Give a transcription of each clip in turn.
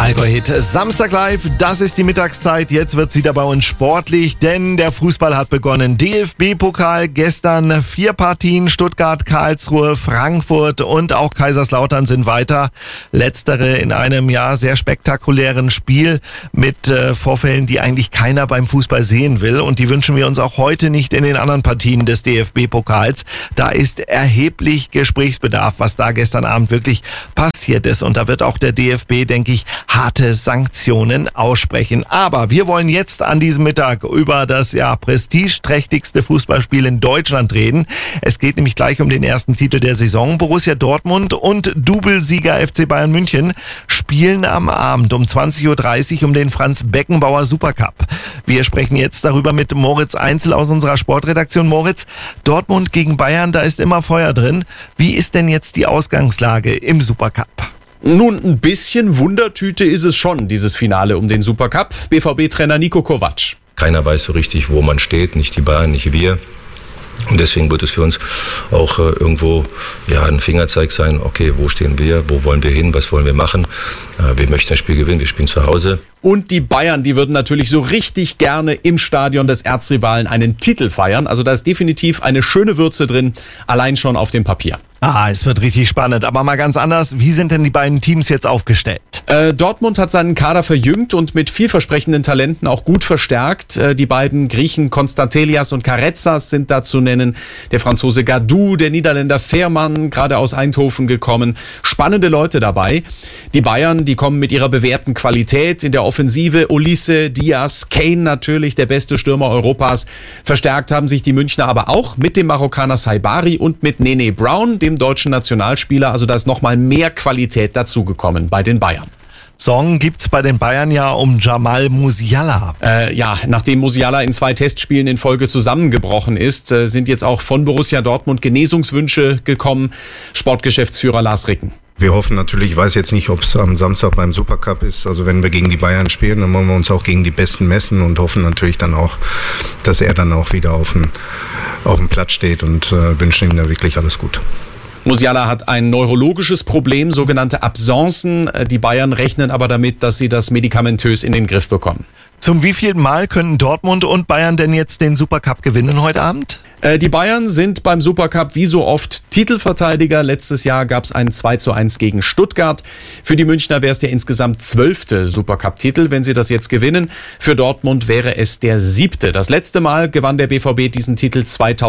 Allgäu-Hit Samstag live, das ist die Mittagszeit, jetzt wird's wieder bei uns sportlich, denn der Fußball hat begonnen. DFB-Pokal gestern 4 Partien, Stuttgart, Karlsruhe, Frankfurt und auch Kaiserslautern sind weiter. Letztere in einem sehr spektakulären Spiel mit Vorfällen, die eigentlich keiner beim Fußball sehen will, und die wünschen wir uns auch heute nicht in den anderen Partien des DFB-Pokals. Da ist erheblich Gesprächsbedarf, was da gestern Abend wirklich passiert ist, und da wird auch der DFB, denke ich, harte Sanktionen aussprechen. Aber wir wollen jetzt an diesem Mittag über das prestigeträchtigste Fußballspiel in Deutschland reden. Es geht nämlich gleich um den ersten Titel der Saison. Borussia Dortmund und Doublesieger FC Bayern München spielen am Abend um 20.30 Uhr um den Franz Beckenbauer Supercup. Wir sprechen jetzt darüber mit Moritz Einzel aus unserer Sportredaktion. Moritz, Dortmund gegen Bayern, da ist immer Feuer drin. Wie ist denn jetzt die Ausgangslage im Supercup? Nun, ein bisschen Wundertüte ist es schon, dieses Finale um den Supercup. BVB-Trainer Niko Kovac. Keiner weiß so richtig, wo man steht, nicht die Bayern, nicht wir. Und deswegen wird es für uns auch irgendwo ein Fingerzeig sein, okay, wo stehen wir, wo wollen wir hin, was wollen wir machen. Wir möchten das Spiel gewinnen, wir spielen zu Hause. Und die Bayern, die würden natürlich so richtig gerne im Stadion des Erzrivalen einen Titel feiern. Also da ist definitiv eine schöne Würze drin, allein schon auf dem Papier. Es wird richtig spannend. Aber mal ganz anders, wie sind denn die beiden Teams jetzt aufgestellt? Dortmund hat seinen Kader verjüngt und mit vielversprechenden Talenten auch gut verstärkt. Die beiden Griechen Konstantelias und Karezas sind da zu nennen. Der Franzose Gadou, der Niederländer Veerman, gerade aus Eindhoven gekommen. Spannende Leute dabei. Die Bayern, die kommen mit ihrer bewährten Qualität in der Offensive. Olise, Diaz, Kane natürlich, der beste Stürmer Europas. Verstärkt haben sich die Münchner aber auch mit dem Marokkaner Saibari und mit Nene Brown, dem deutschen Nationalspieler. Also da ist nochmal mehr Qualität dazugekommen bei den Bayern. Sorgen gibt's bei den Bayern um Jamal Musiala. Nachdem Musiala in 2 Testspielen in Folge zusammengebrochen ist, sind jetzt auch von Borussia Dortmund Genesungswünsche gekommen. Sportgeschäftsführer Lars Ricken. Wir hoffen natürlich, ich weiß jetzt nicht, ob es am Samstag beim Supercup ist, also wenn wir gegen die Bayern spielen, dann wollen wir uns auch gegen die Besten messen und hoffen natürlich dann auch, dass er dann auch wieder auf dem Platz steht, und wünschen ihm da wirklich alles gut. Musiala hat ein neurologisches Problem, sogenannte Absencen. Die Bayern rechnen aber damit, dass sie das medikamentös in den Griff bekommen. Zum wievielten Mal können Dortmund und Bayern denn jetzt den Supercup gewinnen heute Abend? Die Bayern sind beim Supercup wie so oft Titelverteidiger. Letztes Jahr gab es einen 2:1 gegen Stuttgart. Für die Münchner wäre es der insgesamt 12. Supercup-Titel, wenn sie das jetzt gewinnen. Für Dortmund wäre es der 7. Das letzte Mal gewann der BVB diesen Titel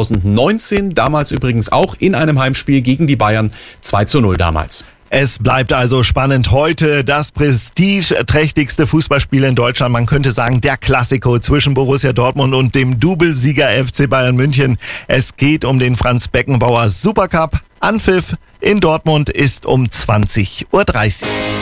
2019. Damals übrigens auch in einem Heimspiel gegen die Bayern 2:0 damals. Es bleibt also spannend heute. Das prestigeträchtigste Fußballspiel in Deutschland. Man könnte sagen, der Klassiko zwischen Borussia Dortmund und dem Doublesieger FC Bayern München. Es geht um den Franz Beckenbauer Supercup. Anpfiff in Dortmund ist um 20:30 Uhr.